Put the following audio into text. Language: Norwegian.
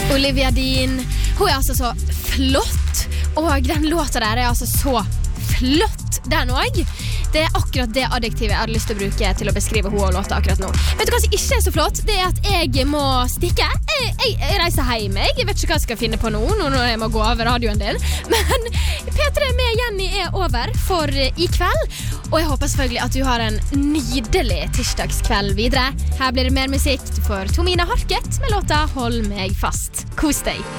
Olivia Dean, hun altså så flott, og den låta der altså så flott, den også. Det akkurat det adjektivet jeg hadde lyst til å bruke til å beskrive hun og låta akkurat nå. Vet du hva som ikke så flott? Det at jeg må stikke. Jeg reiser hjem, jeg vet ikke hva jeg skal finne på nå når jeg må gå over radioen din. Men P3 med Jenny over for i kveld. Og jeg håper selvfølgelig at du har en nydelig tirsdagskveld videre. Her blir det mer musikk for Tomina Harket med låta Hold meg fast. Kos deg!